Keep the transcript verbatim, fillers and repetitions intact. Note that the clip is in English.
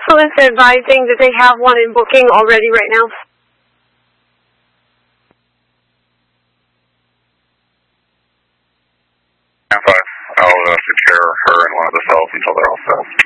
specialist advising that they have one in booking already right now? Five. I'll uh, secure her and one of the cells until they're all set.